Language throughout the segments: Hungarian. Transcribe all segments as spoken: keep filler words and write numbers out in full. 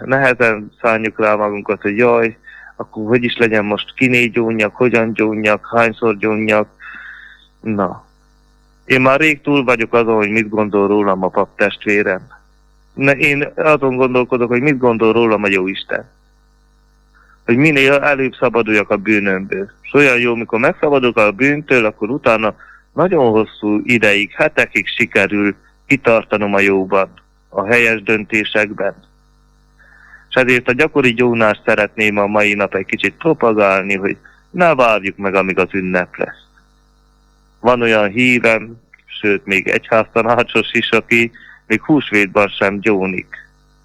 nehezen szálljuk rá magunkat, hogy jaj, akkor hogy is legyen most, kiné gyónjak, hogyan gyónjak, hányszor gyónjak. Na, én már rég túl vagyok azon, hogy mit gondol rólam a pap testvérem. Ne, én azon gondolkodok, hogy mit gondol rólam a Jóisten. Hogy minél előbb szabaduljak a bűnömből. És olyan jó, mikor megszabadulok a bűntől, akkor utána nagyon hosszú ideig, hetekig sikerül kitartanom a jóban, a helyes döntésekben. És ezért a gyakori gyónást szeretném a mai nap egy kicsit propagálni, hogy ne várjuk meg, amíg az ünnep lesz. Van olyan hívem, sőt még egyháztanácsos is, aki még húsvétban sem gyónik.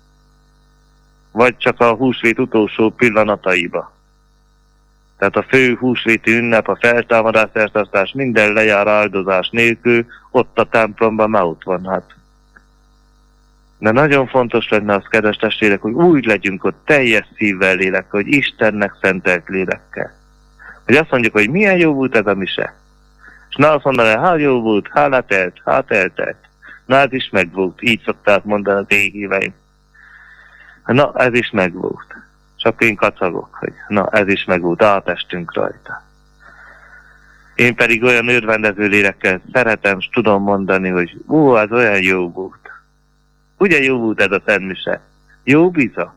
Vagy csak a húsvét utolsó pillanataiba. Tehát a fő húsvéti ünnep, a feltámadás, szertartás, minden lejár áldozás nélkül, ott a templomban már ott van, hát. De nagyon fontos lenne az, kedves testvérek, hogy úgy legyünk ott teljes szívvel, lélekkel, hogy Istennek szentelt lélekkel. Hogy azt mondjuk, hogy milyen jó volt ez a mise. És na azt mondaná, hát jó volt, hát eltelt, hát eltelt. Na ez is megvolt, így szokták mondani az éhíveim. Na ez is megvolt. Csak én kacagok, hogy na ez is megvolt, átestünk rajta. Én pedig olyan örvendező lélekkel szeretem, és tudom mondani, hogy ó, ez olyan jó volt. Ugye jó volt ez a szentmise? Jó biza?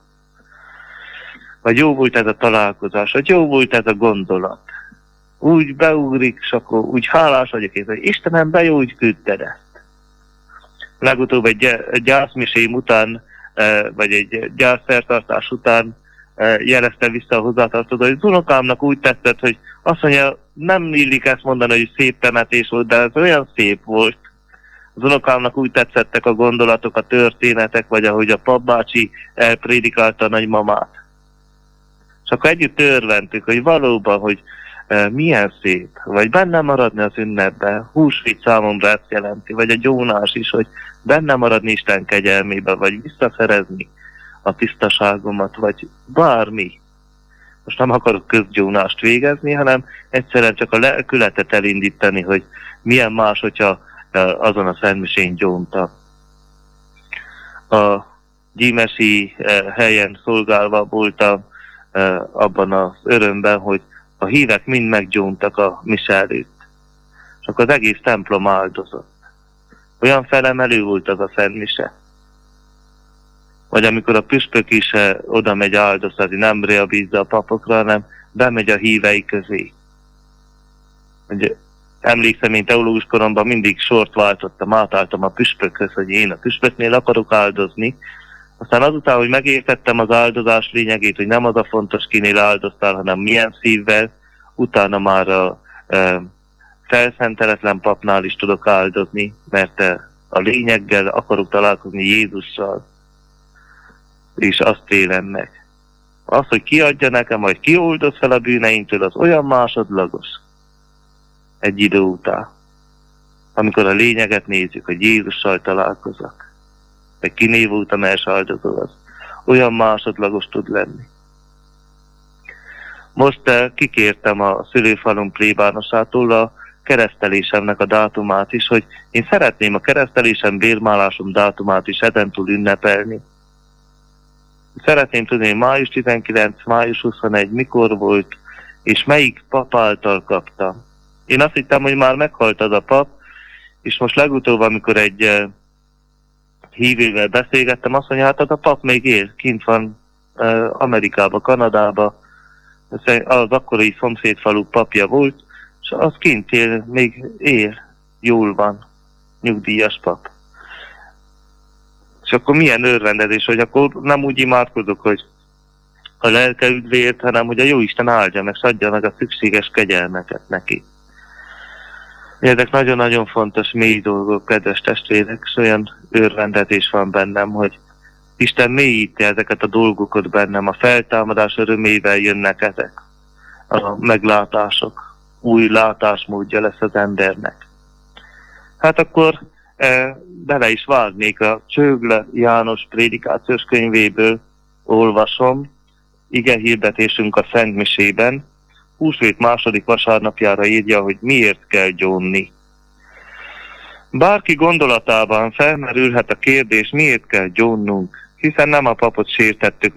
Vagy jó volt ez a találkozás? Vagy jó volt ez a gondolat? Úgy beugrik, és akkor úgy hálás vagyok én, hogy Istenem, be jó, úgy küldted ezt. Legutóbb egy gyászmisém után, vagy egy gyászszertartás után jeleztem vissza a hozzátartozó, hogy az unokámnak úgy tetszett, hogy azt mondja, nem illik ezt mondani, hogy szép temetés volt, de ez olyan szép volt. Az unokámnak úgy tetszettek a gondolatok, a történetek, vagy ahogy a papbácsi elprédikálta a nagymamát. És akkor együtt örventük, hogy valóban, hogy e, milyen szép, vagy benne maradni az ünnepben, húsvét számomra ezt jelenti, vagy a gyónás is, hogy benne maradni Isten kegyelmébe, vagy visszaszerezni a tisztaságomat, vagy bármi. Most nem akarok közgyónást végezni, hanem egyszerűen csak a lelkületet elindítani, hogy milyen más, hogyha azon a szentmisén gyónta. A gyímesi helyen szolgálva voltam abban az örömben, hogy a hívek mind meggyóntak a mise előtt. És akkor az egész templom áldozott. Olyan felemelő volt az a szentmise. Vagy amikor a püspök is oda megy áldozni, nem reabízza a papokra, hanem bemegy a hívei közé. Ugye, emlékszem, én teológus koromban mindig sort váltottam, átálltam a püspökhöz, hogy én a püspöknél akarok áldozni. Aztán azután, hogy megértettem az áldozás lényegét, hogy nem az a fontos, kinél áldoztál, hanem milyen szívvel, utána már a e, felszenteletlen papnál is tudok áldozni, mert e, a lényeggel akarok találkozni Jézussal, és azt élem meg. Az, hogy kiadja nekem, vagy kioldoz fel a bűneimtől, az olyan másodlagos egy idő után, amikor a lényeget nézzük, hogy Jézussal találkozok, vagy kiné voltam első áldozó, az olyan másodlagos tud lenni. Most uh, kikértem a szülőfalum plébánosától a keresztelésemnek a dátumát is, hogy én szeretném a keresztelésem, bérmálásom dátumát is ezentúl ünnepelni. Szeretném tudni, hogy május tizenkilenc, május huszonegy mikor volt, és melyik pap által kaptam. Én azt hittem, hogy már meghalt az a pap, és most legutóbb, amikor egy uh, hívővel beszélgettem, azt mondja, hát az a pap még él, kint van uh, Amerikába, Kanadába, az akkori szomszédfalú papja volt, és az kint él, még él, jól van, nyugdíjas pap. És akkor milyen örvendezés, hogy akkor nem úgy imádkozok, hogy a lelke üdvért, hanem hogy a Jóisten áldja meg, s adja meg a szükséges kegyelmeket neki. Ezek nagyon-nagyon fontos, mély dolgok, kedves testvérek, és olyan örvendezés van bennem, hogy Isten mélyíti ezeket a dolgokat bennem, a feltámadás örömével jönnek ezek a meglátások, új látásmódja lesz az embernek. Hát akkor e, bele is vágnék a Csögle János prédikációs könyvéből, olvasom, ige hirdetésünk a Szent Misében, húsvét második vasárnapjára írja, hogy miért kell gyónni. Bárki gondolatában felmerülhet a kérdés, miért kell gyónnunk, hiszen nem a papot sértettük